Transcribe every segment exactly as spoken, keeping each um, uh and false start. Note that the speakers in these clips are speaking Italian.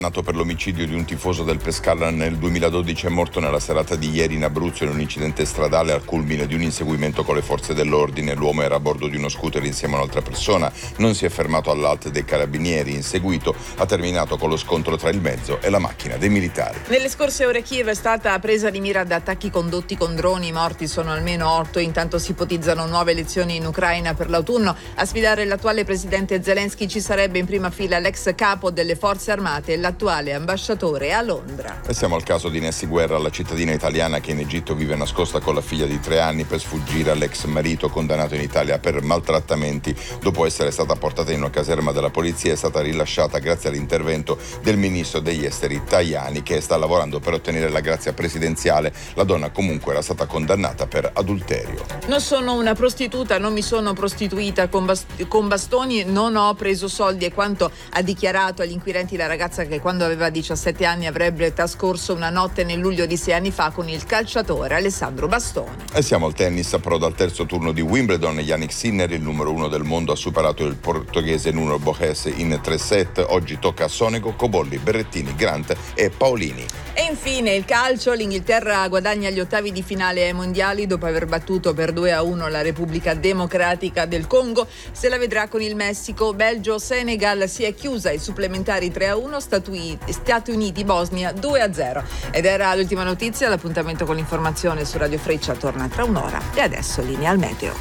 Nato per l'omicidio di un tifoso del Pescara nel duemiladodici, è morto nella serata di ieri in Abruzzo in un incidente stradale al culmine di un inseguimento con le forze dell'ordine. L'uomo era a bordo di uno scooter insieme a un'altra persona, non si è fermato all'A L T dei carabinieri, inseguito ha terminato con lo scontro tra il mezzo e la macchina dei militari. Nelle scorse ore Kiev è stata presa di mira da attacchi condotti con droni, i morti sono almeno otto, intanto si ipotizzano nuove elezioni in Ucraina per l'autunno. A sfidare l'attuale presidente Zelensky ci sarebbe in prima fila l'ex capo delle forze armate e la attuale ambasciatore a Londra. E siamo al caso di Nessi Guerra, la cittadina italiana che in Egitto vive nascosta con la figlia di tre anni per sfuggire all'ex marito condannato in Italia per maltrattamenti. Dopo essere stata portata in una caserma della polizia, è stata rilasciata grazie all'intervento del ministro degli esteri Tajani, che sta lavorando per ottenere la grazia presidenziale. La donna comunque era stata condannata per adulterio. Non sono una prostituta, non mi sono prostituita con, bast- con bastoni, non ho preso soldi, è quanto ha dichiarato agli inquirenti la ragazza che quando aveva diciassette anni avrebbe trascorso una notte nel luglio di sei anni fa con il calciatore Alessandro Bastoni. E siamo al tennis, approda al terzo turno di Wimbledon. Yannick Sinner, il numero uno del mondo, ha superato il portoghese Nuno Borges in tre set. Oggi tocca a Sonego, Cobolli, Berrettini, Grant e Paolini. E infine il calcio, l'Inghilterra guadagna gli ottavi di finale ai mondiali dopo aver battuto per due a uno la Repubblica Democratica del Congo. Se la vedrà con il Messico. Belgio-Senegal si è chiusa ai supplementari tre a uno, Stati, Stati Uniti-Bosnia due a zero. Ed era l'ultima notizia, l'appuntamento con l'informazione su Radio Freccia torna tra un'ora. E adesso linea al meteo.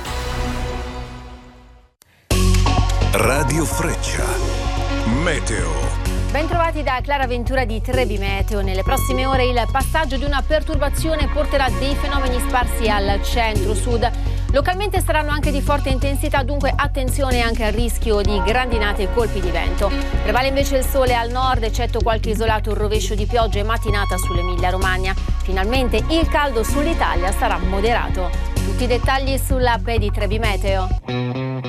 Radio Freccia, meteo. Bentrovati da Clara Ventura di Trebi Meteo. Nelle prossime ore il passaggio di una perturbazione porterà dei fenomeni sparsi al centro-sud. Localmente saranno anche di forte intensità, dunque attenzione anche al rischio di grandinate e colpi di vento. Prevale invece il sole al nord, eccetto qualche isolato rovescio di pioggia e mattinata sull'Emilia-Romagna. Finalmente il caldo sull'Italia sarà moderato. Tutti i dettagli sull'app di Trebi Meteo.